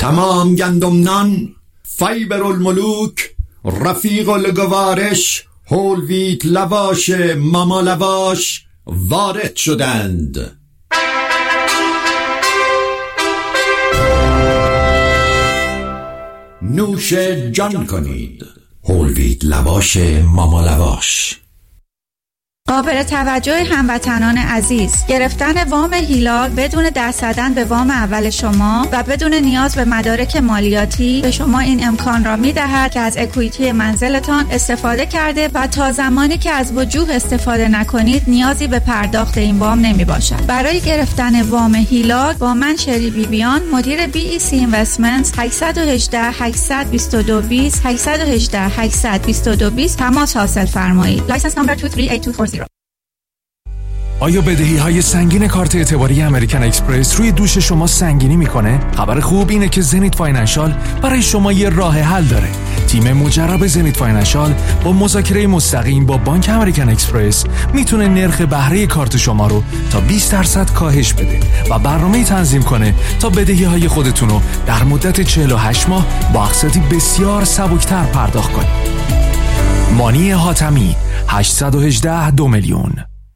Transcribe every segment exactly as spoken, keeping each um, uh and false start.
تمام گندمنان، فیبر الملوک، رفیق الگوارش، هول ویت لواش ماما لواش وارد شدند. نوش جان کنید. هول ویت لواش ماما لواش. قابل توجه هموطنان عزیز، گرفتن وام هیلاک بدون دست زدن به وام اول شما و بدون نیاز به مدارک مالیاتی به شما این امکان را می‌دهد که از اکویتی منزلتان استفاده کرده و تا زمانی که از وجوه استفاده نکنید نیازی به پرداخت این وام نمی‌باشد. برای گرفتن وام هیلاک با من شری بیبیان، مدیر بی ای سی اینوستمنتس، هشت یک هشت هشت دو دو دو صفر هشت یک هشت هشت دو دو دو صفر تماس حاصل فرمایید. لایسنس نمبر دو سه هشت دو چهار صفر. آیا بدهی‌های سنگین کارت اعتباری امریکن اکسپرس روی دوش شما سنگینی میکنه؟ خبر خوب اینه که زنیت فاینانشال برای شما یه راه حل داره. تیم مجرب زنیت فاینانشال با مذاکره مستقیم با بانک امریکن اکسپرس میتونه نرخ بهره کارت شما رو تا بیست درصد کاهش بده و برنامه‌ای تنظیم کنه تا بدهی‌های خودتون رو در مدت چهل و هشت ماه با اقساطی بسیار سبکتر پرداخت کنید. مانی حاتمی هشت یک هشت دو میلیون.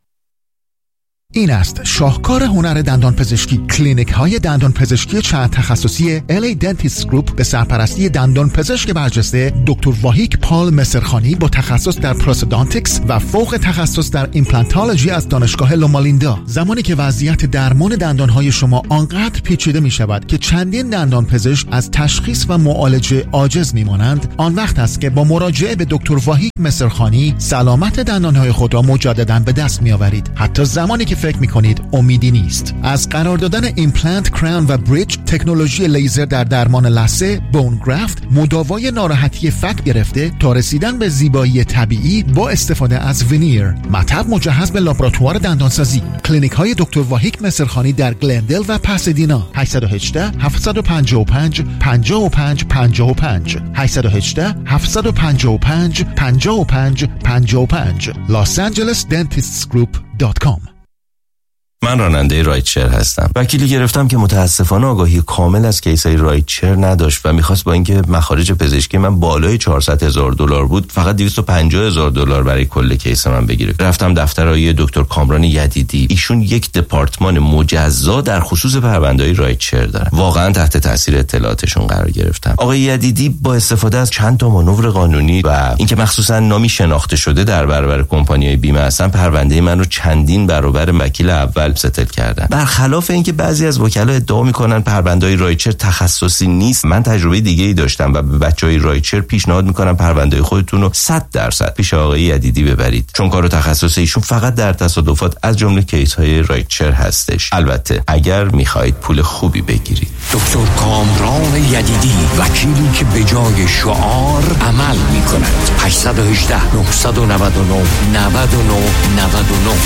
این است شاهکار هنر دندان پزشکی. کلینیک های دندان پزشکی چند تخصصی ال ای Dentist Group به سرپرستی دندان پزشک برجسته دکتر واهیک پال مصرخانی با تخصص در پروستودانتیکس و فوق تخصص در ایمپلانتولوژی از دانشگاه لومالیندا. زمانی که وضعیت درمان دندان های شما آنقدر پیچیده می شود که چندین دندان پزشک از تشخیص و معالجه عاجز می مانند، آن وقت است که با مراجعه به دکتر واهیک مصرخانی سلامت دندان های خود را مجددا به دست می آورید، حتی زمانی که فکر میکنید امیدی نیست. از قرار دادن ایمپلنت، کراون و بریج، تکنولوژی لیزر در درمان لثه، بون گرافت، مداوای ناراحتی فک گرفته تا رسیدن به زیبایی طبیعی با استفاده از ونیر، مطب مجهز به لابراتوار دندانسازی. کلینیک های دکتر واهیک مصرخانی در گلندل و پاسادینا. هشت یک هشت هفت پنج پنج پنج پنج پنج پنج هشت یک هشت هفت پنج پنج پنج پنج پنج پنج لاس آنجلس دنتیستس گروپ دات کام. من راننده رایتشر هستم. وکیلی گرفتم که متاسفانه آگاهی کامل از کیسای رایتشر نداشت و میخواست با اینکه مخارج پزشکی من بالای چهارصد هزار دلار بود فقط دویست و پنجاه هزار دلار برای کل کیس من بگیره. رفتم دفتر آقای دکتر کامران یدیدی. ایشون یک دپارتمان مجزا در خصوص پرونده‌های رایتشر دارن. واقعا تحت تاثیر اطلاعاتشون قرار گرفتم. آقای یدیدی با استفاده از چند تا مانور قانونی و اینکه مخصوصا نامی شناخته شده در برابر کمپانی‌های بیمه هستن، پرونده من رو چندین برابر وکیل اول ستل کردن. برخلاف اینکه بعضی از وکلا ادعا میکنن پرونده‌های رایتشر تخصصی نیست، من تجربه دیگه‌ای داشتم و به بچهای رایتشر پیشنهاد میکنم پرونده خودتون رو صد درصد پیش آقای یدیدی ببرید، چون کار تخصصی ایشون فقط در تصادفات از جمله کیس‌های رایتشر هستش. البته اگر میخواهید پول خوبی بگیرید. دکتر کامران یدیدی، وکیلی که به جای شعار عمل میکند. هشت یک هشت نه نه نه نه نه نه.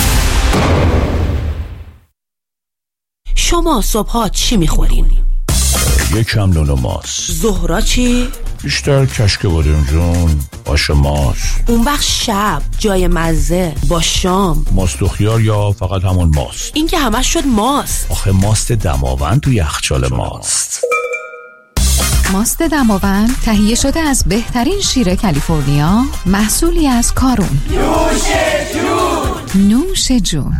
شما صبحا چی میخورین؟ یکم نون و ماست. ظهرا چی؟ بیشتر کشک بادمجون، آش ماست. اون وقت شب جای مزه با شام ماست و خیار یا فقط همون ماست؟ این که همش شد ماست. آخه ماست دماوند تو یخچال ماست. ماست دماوند تهیه شده از بهترین شیر کالیفرنیا، محصولی از کارون. نوش جون. نوش جون.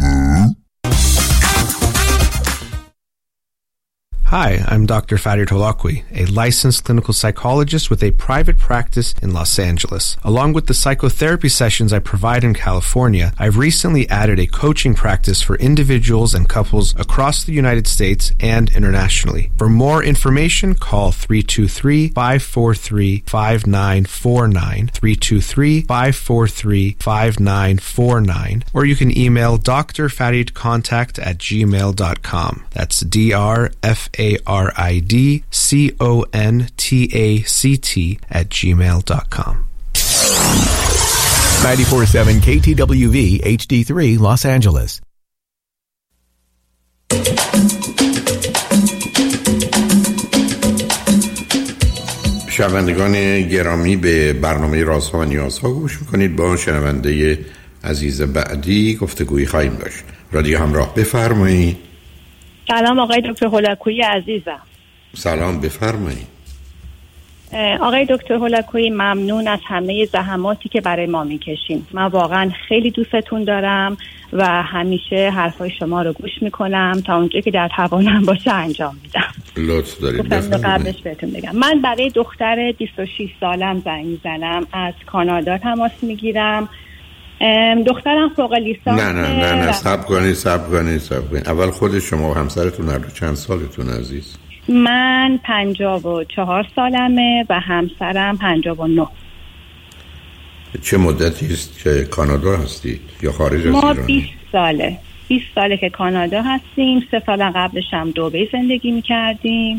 Hi, I'm Doctor Farid Holakwi, a licensed clinical psychologist with a private practice in Los Angeles. Along with the psychotherapy sessions I provide in California, I've recently added a coaching practice for individuals and couples across the United States and internationally. For more information, call three two three, five four three, five nine four nine, three two three, five four three, five nine four nine, or you can email d r farid contact at gmail dot com. That's D R F A R I D C O N T A C T at gmail dot com. ninety-four point seven K T W V H D three Los Angeles. شنوندگان گرامی، به برنامه رازها و نیازها گوش میکنید. با شنونده عزیز بعدی گفتگویی خواهیم داشت. رادیو همراه، بفرمایید. سلام آقای دکتر هولاکویی عزیزم. سلام، بفرمایید. آقای دکتر هولاکویی، ممنون از همه زحماتی که برای ما میکشیم. من واقعا خیلی دوستتون دارم و همیشه حرفای شما رو گوش میکنم تا اونجایی که در توانم باشه انجام میدم. لطف دارید بفرمایید. قبلش بهتون بگم من برای دختر بیست و شش سالم زنگ میزنم، از کانادا تماس میگیرم. دخترم فوق لیسانس. نه نه نه نه صبر کنید صبر کنید صبر کنید. اول خود شما و همسرتون هر دو چند سالتون عزیز؟ من پنجاه و چهار سالمه و همسرم پنجاه و نه. چه مدتی است که کانادا هستید یا خارج از ما ایران؟ ما بیست ساله بیست ساله که کانادا هستیم. سه سال قبلش هم دبی زندگی میکردیم.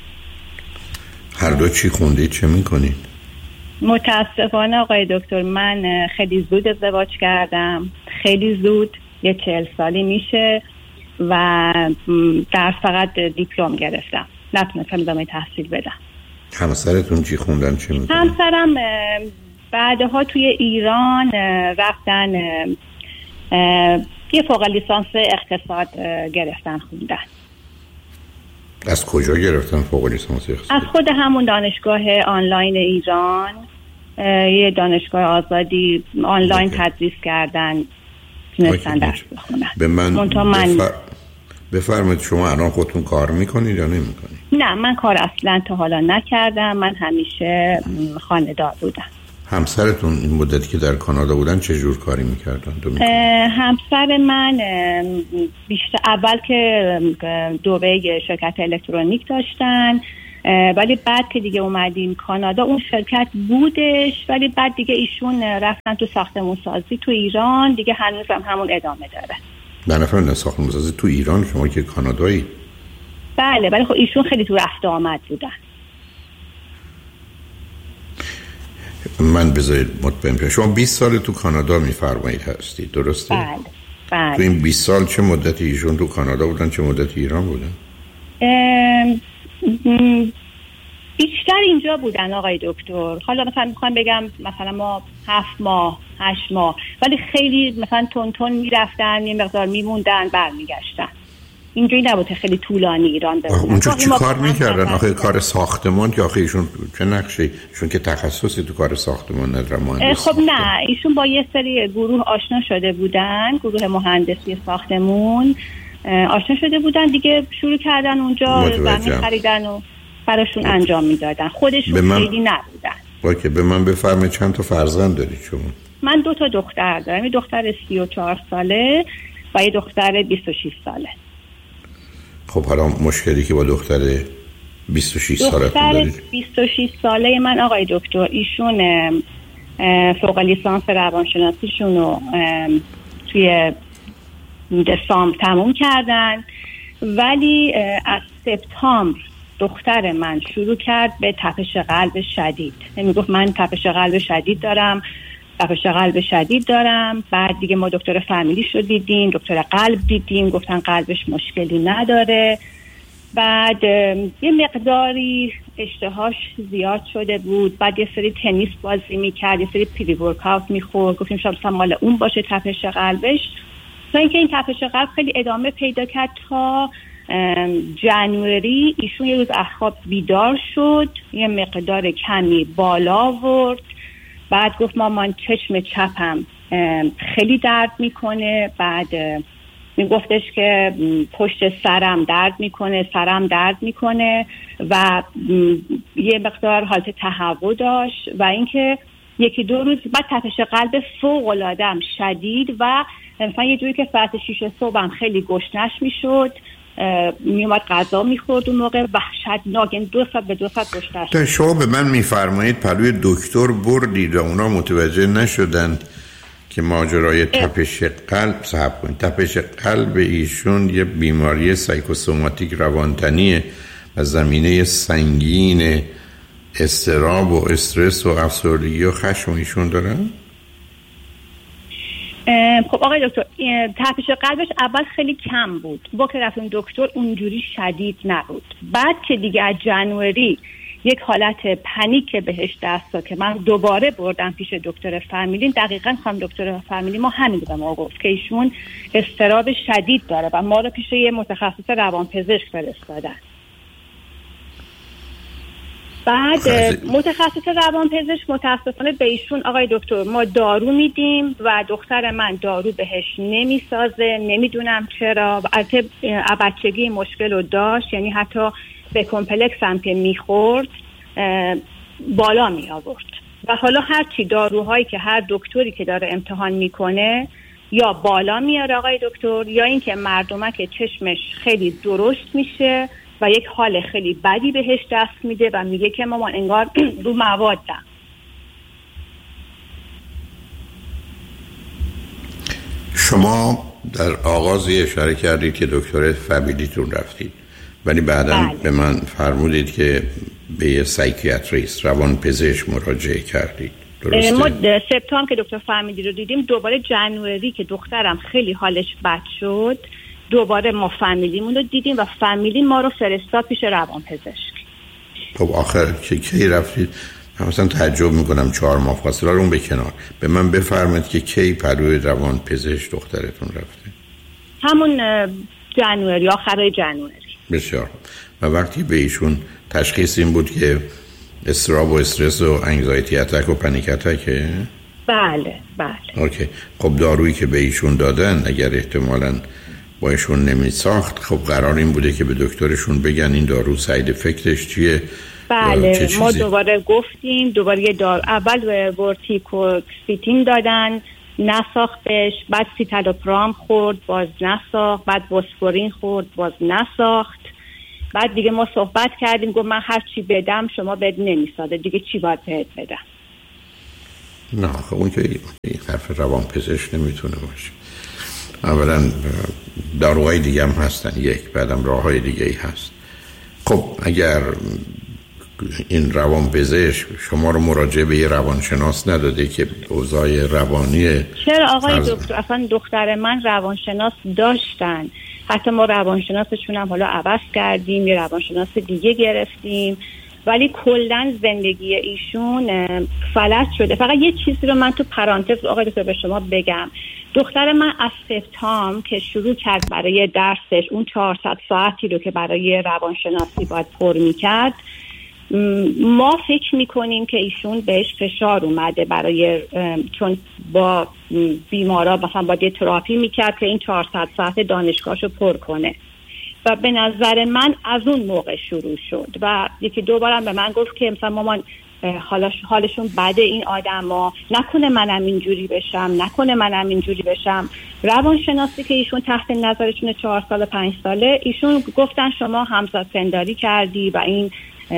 هر دو چی خوندید، چه میکنید؟ متاسفانه آقای دکتر من خیلی زود ازدواج کردم، خیلی زود، یه چهل سالی میشه و در فقط دیپلم گرفتم، نتونستم ادامه تحصیل بدم. همسرتون چی خوندن، چه میکنن؟ همسرم بعدها توی ایران رفتن یه فوق لیسانس اقتصاد گرفتن خوندن. از کجا گرفتن فوق لیسانس اقتصاد؟ از خود همون دانشگاه آنلاین ایران، یه دانشگاه آزادی آنلاین تدریس کردن، تونستن درس بخونن. به من, من بفر... بفرمایید شما الان خودتون کار میکنید یا نمیکنید؟ نه، من کار اصلا تا حالا نکردم، من همیشه خانه‌دار بودم. همسرتون این مدتی که در کانادا بودن چه جور کاری میکردن؟ همسر من بیشتر اول که دبی شرکت الکترونیک داشتن، ولی بعد که دیگه اومدیم کانادا اون شرکت بودش، ولی بعد دیگه ایشون رفتن تو ساختمون سازی تو ایران، دیگه هنوزم همون ادامه داره. نه نفرم ساختمون سازی تو ایران، شما که کانادایی؟ بله ولی خب ایشون خیلی تو رفت آمد بودن. من بذارید مطمئن بشم شما بیست سال تو کانادا میفرمایید هستید، درسته؟ بله بله. تو این بیست سال چه مدتی ایشون تو کانادا بودن، چه مدتی ایران بودن؟ ام... بیشتر اینجا بودن آقای دکتر. حالا مثلا میخوام بگم مثلا ما هفت ماه هشت ماه، ولی خیلی مثلا تون تون میرفتن، یه مقدار میموندن برمیگشتن. اینجوری نبود خیلی طولانی ایران بمونن. اونجا چی کار میکردن؟ آخه کار ساختمان که آخه ایشون چه نقشی؟ ایشون که تخصصی تو کار ساختمان ندارن، مهندسی. خب نه، ایشون با یه سری گروه آشنا شده بودن، گروه مهندسی ساختمون آشنا شده بودن دیگه، شروع کردن اونجا زمین خریدن و براشون انجام میدادن، خودشون من... خیلی نبودن. اوکی، به من بفرمایید چند تا فرزند دارید شما؟ من دو تا دختر دارم، یه دختر سی و چهار ساله و یه دختر بیست و شش ساله. خب حالا مشکلی که با دختر بیست و شش ساله دارید؟ دختر بیست و شش ساله من آقای دکتر، ایشون فوق لیسانس روانشناسیشون رو توی دسامبر تموم کردن، ولی از سپتامبر دختر من شروع کرد به تپش قلب شدید. یعنی گفت من تپش قلب شدید دارم تپش قلب شدید دارم. بعد دیگه ما دکتر فامیلیش رو دیدیم، دکتر قلب دیدیم، گفتن قلبش مشکلی نداره. بعد یه مقداری اشتهاش زیاد شده بود، بعد یه سری تنیس بازی میکرد، یه سری پری ورکاوت میخورد، گفتیم شاید مال اون باشه تپش قلبش. تا اینکه این تپش قلب خیلی ادامه پیدا کرد تا جنوری ایشون یه روز از خواب بیدار شد، یه مقدار کمی بالا آورد. بعد گفت مامان چشم چپم خیلی درد میکنه. بعد میگفتش که پشت سرم درد میکنه، سرم درد میکنه و یه مقدار حالت تهوع داشت و اینکه یکی دو روز بعد تپش قلب فوق العاده شدید و مثلا یه جوری که ساعت شیش صبح هم خیلی گشنش میشد، میومد غذا میخورد اون موقع وحشتناک، این دو ساعت به دو ساعت گشنش. تا شما به من میفرمایید پلوی دکتر بردید و اونا متوجه نشدن که ماجرای تپش قلب صاحب کنید. تپش قلب ایشون یه بیماری سایکوسوماتیک روانتنیه و زمینه سنگین اضطراب و استرس و افسردگی و خشم ایشون دارن؟ خب آقای دکتر، تپش قلبش اول خیلی کم بود، با که رفتیم دکتر اونجوری شدید نبود. بعد که دیگه از جنوری یک حالت پنیک بهش دست داد که من دوباره بردم پیش دکتر فامیلی. دقیقاً خانم دکتر فامیلی ما همین به ما گفت که ایشون اضطراب شدید داره و ما رو پیش یه متخصص روانپزشک فرستادن. بعد متخصص روانپزشک متاسفانه به ایشون آقای دکتر ما دارو میدیم و دختر من دارو بهش نمیسازه، نمیدونم چرا. البته بچگی مشکل رو داشت، یعنی حتی به کمپلکس هم که میخورد بالا می آورد و حالا هر چی داروهایی که هر دکتری که داره امتحان میکنه یا بالا میاره آقای دکتر، یا اینکه مردمک چشمش خیلی درشت میشه و یک حال خیلی بدی بهش دست میده و میگه که مامان انگار رو موادم. شما در آغاز اشاره کردید که دکتر فامیلیتون رفتید، ولی بعدا بله. به من فرمودید که به یه سایکیاتریست روان پزشک مراجعه کردید. درسته؟ ما سپتامبر که دکتر فامیلی رو دیدیم، دوباره جنوری که دخترم خیلی حالش بد شد، دوباره ما فامیلیمون رو دیدیم و فامیلی ما رو فرستاد پیش روان پزشک. خب آخر که کی رفتید؟ من مثلا تعجب میکنم چهار ماه فاصله رو اون به کنار. به من بفرمایید که کی پروی روان پزشک دخترتون رفته؟ همون جنوری، آخرای جنوری. بسیار. و وقتی به ایشون تشخیص این بود که استراب و استرس و انگزایتی اتک و پنیک اتکه؟ بله بله. اوکی. خب دارویی که به ایشون دادن اگر احتمالاً با ایشون نمی ساخت، خب قرار این بوده که به دکترشون بگن این دارو ساید افکتش چیه؟ بله ما دوباره گفتیم، دوباره یه دارو اول ورتیکوکسیتین دادن نساختش، بعد سیتالوپرام خورد باز نساخت، بعد بوسفورین خورد باز نساخت. بعد دیگه ما صحبت کردیم، گفت من هر چی بدم شما بد نمیساده، دیگه چی باید بهت بدم؟ نه خب اون که حرف روان پزشک نمیتونه باشه. اولا داروهای دیگه هم هستن، یک بعدم راههای دیگه ای هست. خب اگر این روان پزشک شما رو مراجعه به یه روانشناس نداده که اوضاع روانی، چرا آقای فرض... دکتر اصلا دختر من روانشناس داشتن، حتی ما روانشناسشون هم حالا عوض کردیم، یه روانشناس دیگه گرفتیم، ولی کلا زندگی ایشون فلج شده. فقط یه چیزی رو من تو پرانتز آقای دکتر به شما بگم، دختر من از سپتامبر که شروع کرد برای درسش اون چهارصد ساعتی رو که برای روانشناسی باید پر میکرد، ما فکر میکنیم که ایشون بهش فشار اومده برای چون با بیمارا مثلا باید یه تراپی میکرد که این چهارصد ساعت دانشگاهشو پر کنه و به نظر من از اون موقع شروع شد و یکی دو بارم به من گفت که مثلا مامان حالش حالشون بده این آدما، نکنه منم اینجوری بشم، نکنه منم اینجوری بشم. روانشناسی که ایشون تحت نظرشون چهار سال پنج ساله، ایشون گفتن شما همزاد پنداری کردی و این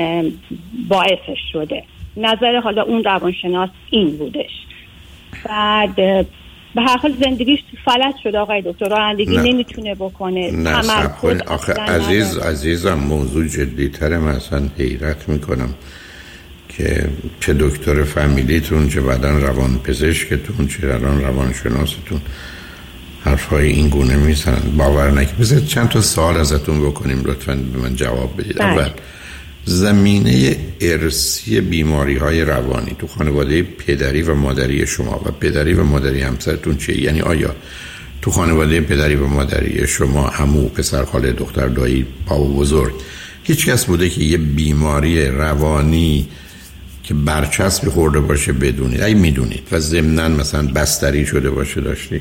باعثش شده. نظر حالا اون روانشناس این بودش. بعد به هر حال زندگیش فلج شده آقای دکتر، رانندگی نمیتونه بکنه. نه سب کنید آخه عزیز عزیزم موضوع جدی تره. من اصلا حیرت میکنم که چه دکتر فامیلیتون، چه بعدن روان پزشکتون، چه الان روانشناستون حرفای این گونه میزنن. باور نکنید. بذارید چند تا سوال ازتون بکنیم لطفاً به من جواب بدید. اول زمینه ارثی بیماری های روانی تو خانواده پدری و مادری شما و پدری و مادری همسرتون چیه؟ یعنی آیا تو خانواده پدری و مادری شما عمو، پسر، خاله، دختر، دایی، بابا بزرگ هیچ کس بوده که یه بیماری روانی که برچسب خورده باشه بدونید؟ اگه میدونید و ضمناً مثلا بستری شده باشه داشتی؟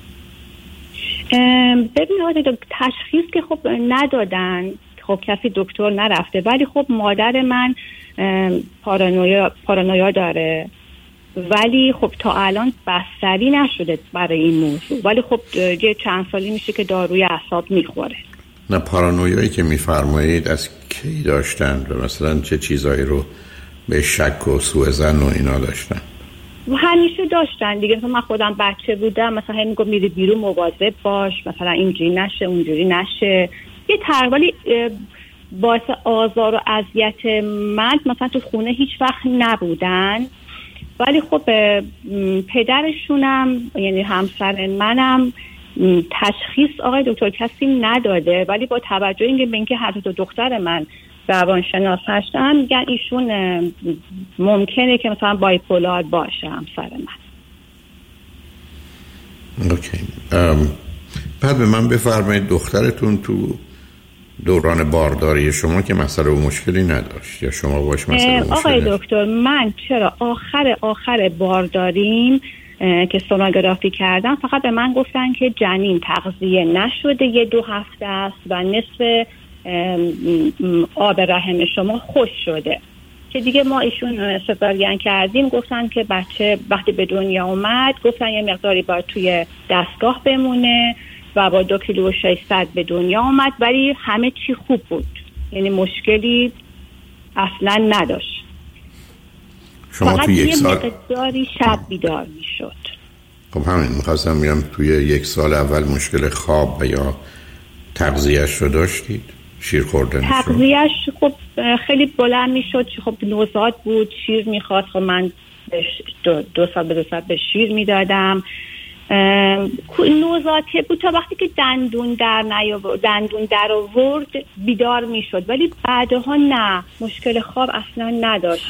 ببین آقای دکتر تشخیص که خب ندادن، خب کسی دکتر نرفته، ولی خب مادر من پارانویا پارانویا داره، ولی خب تا الان بستری نشده برای این موضوع، ولی خب یه چند سالی میشه که داروی اعصاب میخوره. نه پارانویایی که میفرمایید از کی داشتن و مثلا چه چیزایی رو به شک و سوء ظن و اینا داشتن؟ همیشه داشتن دیگه. مثلا من خودم بچه بودم مثلا همین میگم میری بیرون مواظب باش، مثلا اینجوری نشه اونجوری نشه، یه تقریباً باعث آزار و اذیت من مثلا تو خونه هیچ وقت نبودن، ولی خب پدرشونم یعنی همسر منم تشخیص آقای دکتر کسی نداده، ولی با توجه اینکه به اینکه هر دو دختر من روانشناس هستن میگن ایشون ممکنه که مثلا بایپولار باشه همسر من. اوکی. ام بعد به من بفرمایید دخترتون تو دوران بارداری شما که مسئله و مشکلی نداشت یا شما باش مسئله و مشکلی آقای دکتر من چرا آخر آخر بارداریم که سونوگرافی کردم فقط به من گفتن که جنین تغذیه نشده یه دو هفته است و نصف آب رحم شما خوش شده که دیگه ما ایشون سپاریان کردیم گفتن که بچه وقتی به دنیا اومد گفتن یه مقداری باید توی دستگاه بمونه و با دو کیلو و ششصد به دنیا اومد ولی همه چی خوب بود یعنی مشکلی اصلا نداشت شما توی یک سال فقط یه مقداری شب بیدار میشد. خب همین میخواستم میگم توی یک سال اول مشکل خواب و یا تغذیهش رو داشتید؟ شیر خوردن تغذیهش خب خیلی بلند میشد خب نوزاد بود شیر میخواد خب من دو, دو سال به دو سال به شیر میدادم نوزاده بود تا وقتی که دندون در نیاورد دندون در آورد بیدار میشد ولی بعدها نه مشکل خواب اصلا نداشت.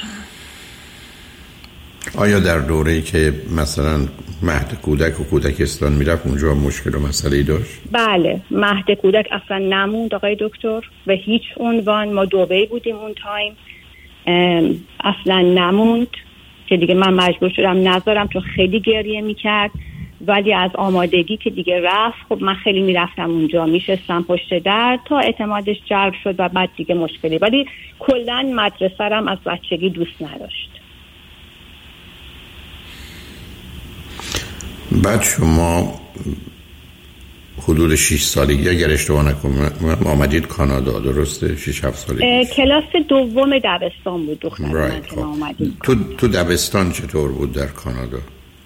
آیا در دوره‌ای که مثلا مهد کودک و کودکستان میرفت اونجا مشکل و مسئله‌ای داشت؟ بله مهد کودک اصلا نموند آقای دکتر و هیچ عنوان ما دبی بودیم اون تایم اصلا نموند که دیگه من مجبور شدم نذارم چون خیلی گریه میکرد ولی از آمادگی که دیگه رفت خب من خیلی میرفتم اونجا میشستم پشت در تا اعتمادش جلب شد و بعد دیگه مشکلی ولی کلا مدرسه رم از بچگی دوست نداشت. بعد شما حدود شش سالگی اگر اشتباه نکنم آمدید کانادا درسته؟ شش هفت سالگی کلاس دوم دبستان بود دختر من که آمدید. تو تو دبستان چطور بود در کانادا؟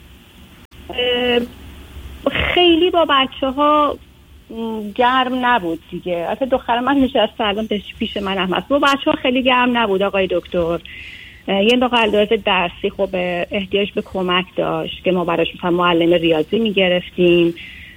خیلی با بچه ها گرم نبود دیگه اصلا دختر من نشسته الان پیش من هم هست با بچه ها خیلی گرم نبود آقای دکتر یه مقدار لحاظ درسی خب احتیاج به کمک داشت که ما براش مثلا معلم ریاضی میگرفتیم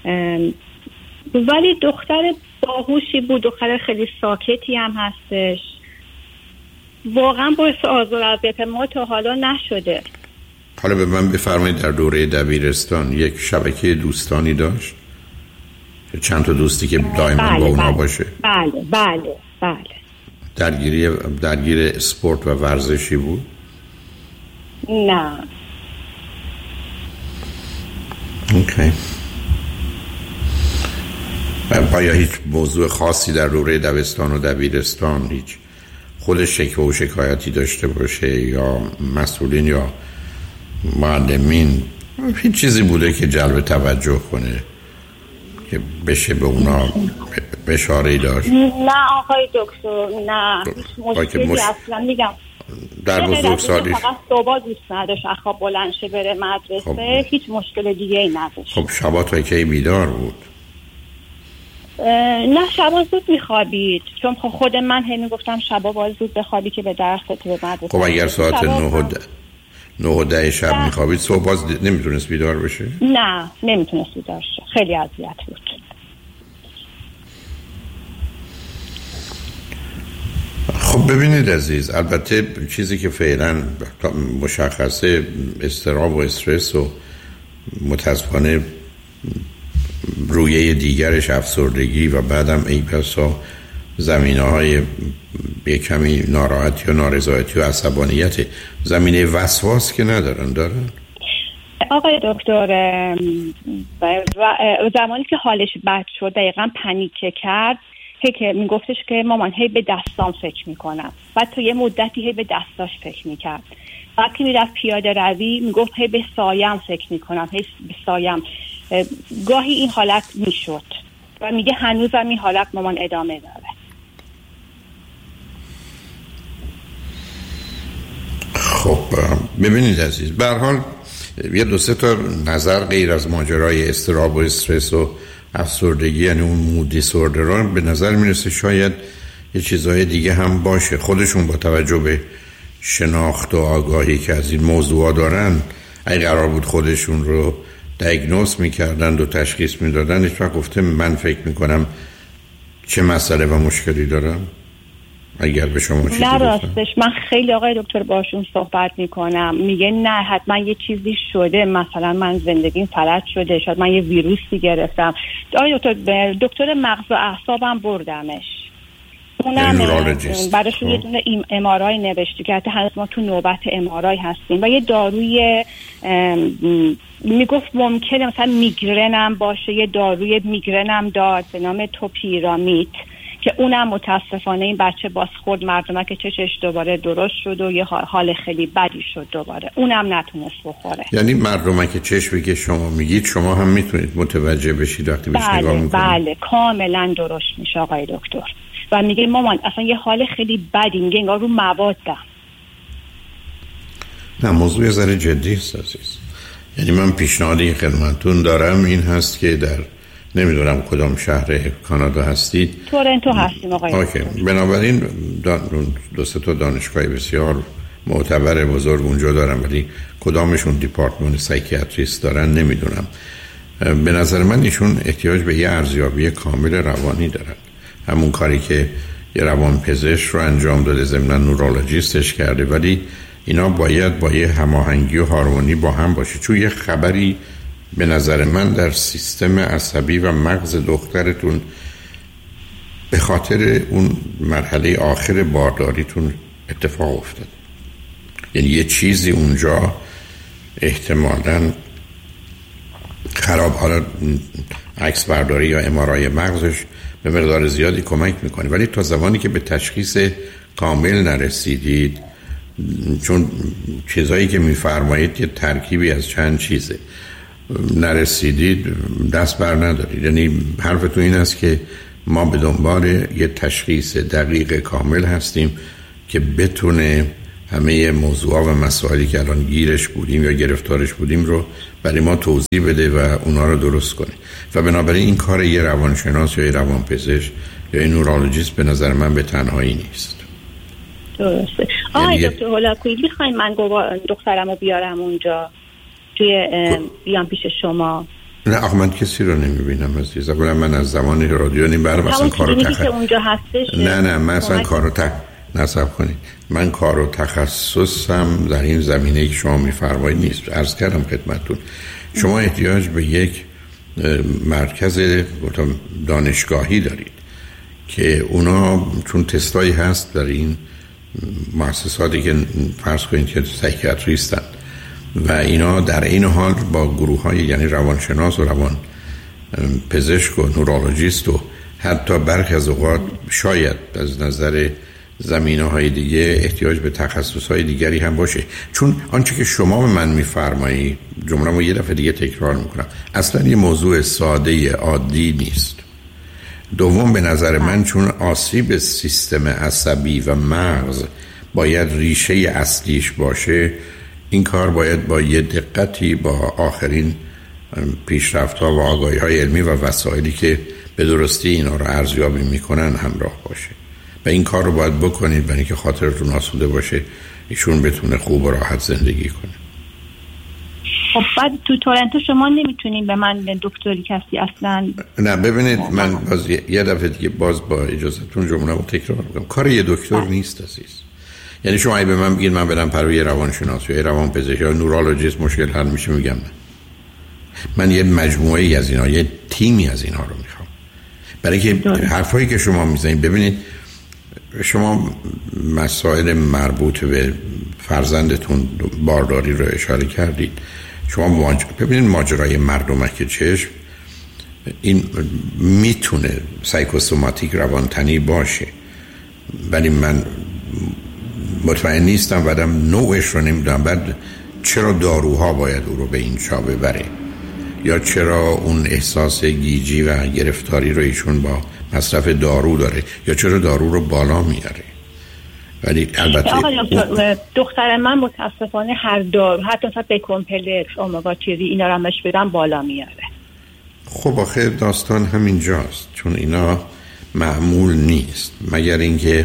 ولی دختر باهوشی بود دختر خیلی ساکتی هم هستش واقعا باعث آزار اذیت ما تا حالا نشده. حالا به من بفرمایید در دوره دبیرستان یک شبکه دوستانی داشت؟ چند تا دوستی که دائما بله، با اونا بله، باشه؟ بله بله بله. درگیری درگیر اسپورت و ورزشی بود؟ نه. اوکی. آیا هیچ موضوع خاصی در دوره دبستان و دبیرستان هیچ خودش شکوه و شکایتی داشته باشه یا مسئولین یا معلمین هیچ چیزی بوده که جلب توجه کنه که بشه به اونا اشاره‌ای داشت؟ نه آقای دکتر نه مشکلی مش... اصلا میگم در بزرگسالی فقط صبح دوست نداشت اخواب بلند شه بره مدرسه خب. هیچ مشکل دیگه ای نداشت. خب شبا تا کی بیدار بود؟ نه شبا زود میخوابید چون خود من همین گفتم شبا باید زود بخوابی که به درست تو به مدرسه. خب اگر ساعت نه و ده نه و ده شب میخوابید صبح باز نمیتونست بیدار بشه؟ نه نمیتونست بیدار شه خیلی اذیت بود. خب ببینید عزیز البته چیزی که فعلا مشخصه اضطراب و استرس و متاسفانه رویه دیگرش افسردگی و بعدم ای بسا زمینه های یه کمی ناراحتی و نارضایتی و عصبانیت زمینه وسواس که ندارن دارن؟ آقای دکتر زمانی که حالش بد شد دقیقا پنیکه کرد هی که میگفتش که مامان هی به دستام فکر میکنم بعد تا یه مدتی هی به دستاش فکر میکرد بعد که میرفت پیاده روی میگفت هی به سایم فکر میکنم هی به سایم گاهی این حالت میشد و میگه هنوزم این حالت مامان ادامه داره. خب ببینید عزیز به هر حال یه دو سه تا نظر غیر از ماجرای اضطراب و استرس و افسردگی یعنی اون مود دیسوردران به نظر میرسه شاید یه چیزهای دیگه هم باشه خودشون با توجه به شناخت و آگاهی که از این موضوع دارن اگه قرار بود خودشون رو دیاگنوز میکردن و تشخیص میدادن هیچ وقت گفته من فکر میکنم چه مسئله و مشکلی دارم اگر به شما چیزی نه راستش من خیلی آقای دکتر باشون صحبت میکنم میگه نه حتما یه چیزی شده مثلا من زندگیم فلج شده شاید من یه ویروسی گرفتم. آقای دکتر دکتر مغز و اعصابم بردمش اونم براشون یه دونه ام آر آی نوشتی که حتی هنوز ما تو نوبت ام آر آی هستیم و یه داروی میگفت ممکنه مثلا میگرنم باشه، یه داروی میگرنم داد به نام توپیرامیت که اونم متاسفانه این بچه باز خورد مردمه که چشش دوباره درست شد و یه حال خیلی بدی شد دوباره، اونم نتونست بخوره. یعنی مردمه که چشمی که شما میگید شما هم میتونید متوجه بشید وقتی بهش نگاه میکنید؟ بله کاملا درست میشه آقای دکتر. و میگه مامان اصلا یه حال خیلی بدی، میگه انگار رو موادم. نه موضوع یه ذره جدی است عزیز. یعنی من پیشنهادی خدمتتون دارم این هست که در نمیدونم کدام شهر کانادا هستید. تورنتو هستیم آقای اوکی. بنابراین دو سه تا دانشگاه بسیار معتبر بزرگ اونجا دارم ولی کدامشون دیپارتمان سایکیاتریست دارن نمیدونم. به نظر من ایشون احتیاج به یه ارزیابی کامل روانی دارن. همون کاری که یه روانپزشک رو انجام داده ضمن نورولوژیستش کرده، ولی اینا باید با یه هماهنگی و هارمونی با هم باشه، چون یه خبری به نظر من در سیستم عصبی و مغز دخترتون به خاطر اون مرحله آخر بارداریتون اتفاق افتاد. یعنی یه چیزی اونجا احتمالاً خراب. حالا عکس برداری یا ام آر آی مغزش به مقدار زیادی کمک میکنه، ولی تا زمانی که به تشخیص کامل نرسیدید، چون چیزایی که میفرمایید یه ترکیبی از چند چیزه، نرسیدید دست بر ندارید. یعنی حرفتون این است که ما به دنبال یه تشخیص دقیق کامل هستیم که بتونه همه موضوعا و مسائلی که الان گیرش بودیم یا گرفتارش بودیم رو برای ما توضیح بده و اونا رو درست کنه. و بنابراین این کار یه روانشناس یا یه روانپزشک یا یه نورولوژیست به نظر من به تنهایی نیست. درسته. آقای دکتر هولاکویی میخواین من دخترمو بیارم اونجا توی بیام پیش شما؟ نه آخه من کسی رو نمیبینم عزیز. اولا من از زمان رادیو نیم برم اصلا کارو تخصص اونجا هستش. نه نه من اصلا کارو تخ... نصب کنید. من کار و تخصصم در این زمینه که شما میفرمایید نیست. عرض کردم خدمتتون شما احتیاج به یک مرکز دانشگاهی دارید که اونا چون تستایی هست در این مؤسساتی که فرض کنید که سایکیاتریستن و اینا در این حال با گروه های یعنی روانشناس و روان پزشک و نورولوژیست و حتی برخی از اوقات شاید از نظر زمینه های دیگه احتیاج به تخصص های دیگری هم باشه. چون آنچه که شما به من میفرمایید، جمله رو یه دفعه دیگه تکرار میکنم، اصلا یه موضوع ساده عادی نیست. دوم به نظر من چون آسیب سیستم عصبی و مغز باید ریشه اصلیش باشه، این کار باید با یه دقتی با آخرین پیشرفت‌ها و آگاهی‌های علمی و وسایلی که به درستی اینا رو ارزیابی میکنن همراه باشه و این کار رو باید بکنید برای اینکه خاطرتون آسوده باشه، ایشون بتونه خوب و راحت زندگی کنه. خب بعد تو تورنتو شما نمیتونین به من دکتری کسی اصلا؟ نه ببینید من باز یه دفعه دیگه باز با اجازهتون جمله رو تکرار میکنم، کار یه دکتر نیست عزیز. یعنی شما اگه به من بگید من برم پروی روانشناس یا روانپزشک یا نورولوژیست مشکل حل میشه، میگم نه. من یه مجموعه از اینا، یه تیمی از اینها رو میخوام. برای که حرفایی که شما میزنید، ببینید شما مسائل مربوط به فرزندتون بارداری رو اشاره کردید. شما ماج... ببینید ماجرای مردمک چشم این میتونه سایکوسوماتیک روانتنی باشه، ولی من مطمئن نیستم بعدم نوعش رو نمیدونم. بعد چرا داروها باید او رو به این جا ببره، یا چرا اون احساس گیجی و گرفتاری رو ایشون با مصرف دارو داره، یا چرا دارو رو بالا میاره. ولی البته دکتر دختر من متاسفانه هر دارو، حتی مثلا بکومپلکس، اومگا تری، اینا رو همش بدم بالا میاره. خب آخه داستان همین جاست، چون اینا معمول نیست مگر اینکه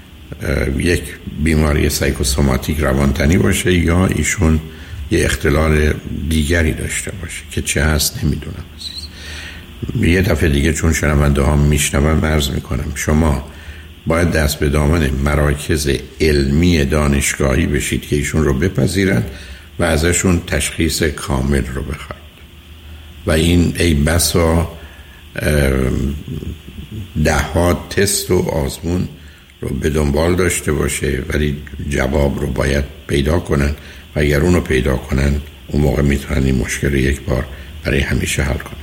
یک بیماری سایکوسوماتیک روانتنی باشه یا ایشون یه اختلال دیگری داشته باشه که چه هست نمیدونم عزیز. یه دفعه دیگه چون شنونده ها میشنوم عرض میکنم شما باید دست به دامن مراکز علمی دانشگاهی بشید که ایشون رو بپذیرن و ازشون تشخیص کامل رو بخواید و این ای بسا ده ها تست و آزمون رو به دنبال داشته باشه، ولی جواب رو باید پیدا کنن و اگر اون رو پیدا کنن اون موقع میتونن این مشکل رو یک بار برای همیشه حل کنن.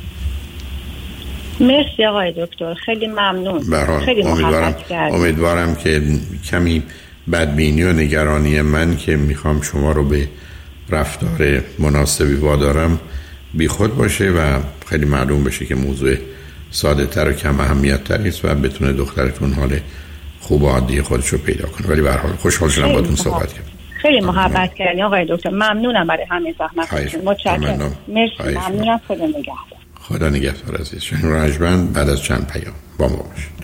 مرسی آقای دکتر، خیلی ممنون. خیلی محبت کردید. امیدوارم که کمی بدبینی و نگرانی من که میخوام شما رو به رفتار مناسبی وادارم بی خود باشه و خیلی معلوم بشه که موضوع ساده تر و کم اهمیت تر است و بتونه دخترتون حال خوب و عادی خودش رو پیدا کنه. ولی به هر حال خوشحال شدم باهاتون صحبت کردم. خیلی محبت کردین آقای دکتر، ممنونم برای همین زحمتتون. متشکرم. مرسی، ممنونم. خدا نگهدار. خدا نگهدار عزیز. شنگ رنجبند بعد از چند پیام با ما باشید.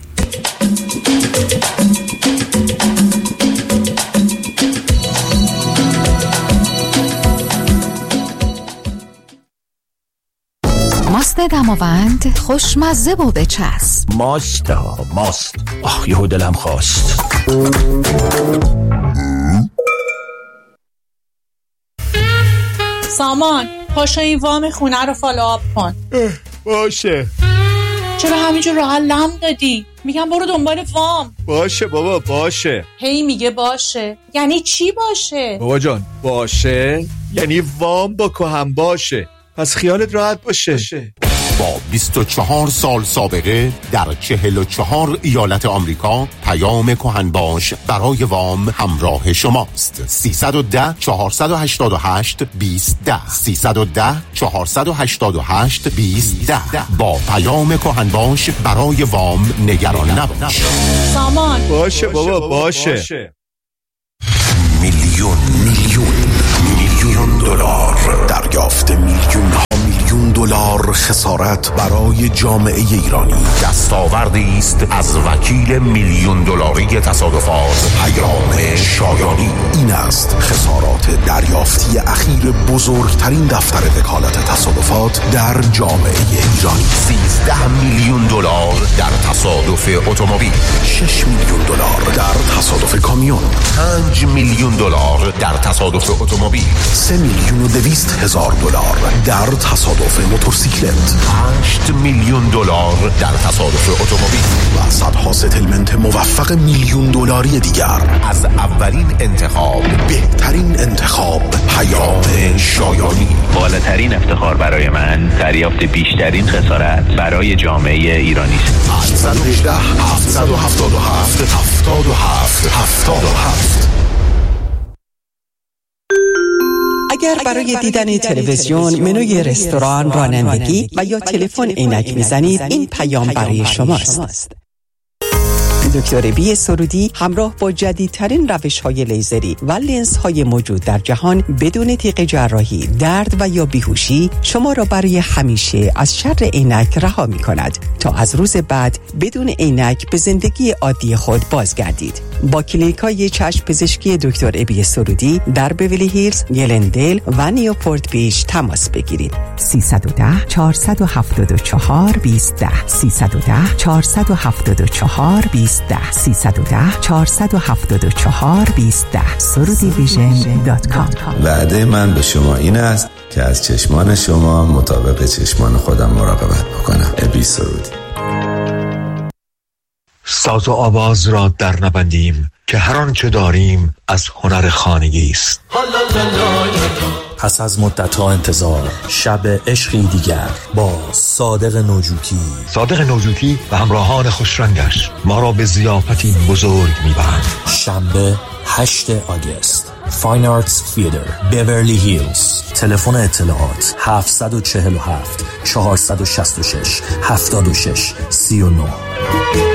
ماست دماوند خوشمزه و بچسب. ماست ها ماست. آخ یهو دلم خواست. سامان پاشو این وام خونه رو فالوآپ کن. باشه. چرا همینجور راحت لم دادی؟ میگم برو دنبال وام. باشه بابا باشه. هی میگه باشه یعنی چی باشه؟ بابا جان باشه یعنی وام با کهن باشه، پس خیالت راحت باشه. با بیست و چهار سال سابقه در چهل و چهار ایالت آمریکا پیام کهنباش برای وام همراه شماست. سیصد و ده چهارصد و هشتاد و هشت بیست ده سیصد و ده چهارصد و هشتاد و هشت بیست ده. با پیام کهنباش برای وام نگران نباش. سامان باشه بابا باشه. میلیون میلیون میلیون دلار دریافت، میلیون ها میلیون دلار خسارت برای جامعه ایرانی. دستاوردی است از وکیل میلیون دلاری تصادفات پیام شایانی. این است خسارات دریافتی اخیر بزرگترین دفتر وکالت تصادفات در جامعه ایرانی. سیزده میلیون دلار در تصادف اتومبیل، شش میلیون دلار در تصادف کامیون، پنج میلیون دلار در تصادف اتومبیل، سه میلیون و دویست هزار دلار در تصادف موتورسیکلت، هشت میلیون دلار در تصادف اتومبیل و صدها ستلمنت موفق میلیون دلاری دیگر. از اولین انتخاب، بهترین انتخاب، پیام شایانی. بالاترین افتخار برای من دریافت بیشترین خسارت برای جامعه ایرانی است. هشت یک هشت هفت هفت هفت هفتاد و هفت هفتاد و هفت. اگر برای دیدن تلویزیون، منوی رستوران، رانندگی و یا تلفن عینک میزنید، این پیام برای شماست. دکتر بی سرودی همراه با جدیدترین روش‌های لیزری و لنزهای موجود در جهان بدون تیغ جراحی، درد و یا بیهوشی شما را برای همیشه از شر عینک رها می‌کند تا از روز بعد بدون عینک به زندگی عادی خود بازگردید. با کلینیک‌های چشم پزشکی دکتر ابی سرودی در بیولی هیلز، گلندل و نیوپورت بیچ تماس بگیرید. سیصد و ده چهارصد و هفتاد و چهار بیست ده سیصد و ده چهارصد و هفتاد و چهار بیست ده سیصد و ده چهارصد و هفتاد و چهار بیست ده سرودی ویژن دات کام. وعده من به شما این است که از چشمان شما مطابق چشمان خودم مراقبت بکنم. ابی سرودی. ساز و آواز را در نبندیم که هر آنچه داریم از هنر خانگی است. پس از مدت‌ها انتظار، شب عشقی دیگر با صادق نوجوتی. صادق نوجوتی و همراهان خوشرنگش ما را به ضیافتی بزرگ می‌برند. شنبه هشتم آگوست، فاین آرتس تئاتر، بیورلی هیلز. تلفن اطلاعات هفت چهار هفت چهارشش شش هفتاد و شش سی و نه.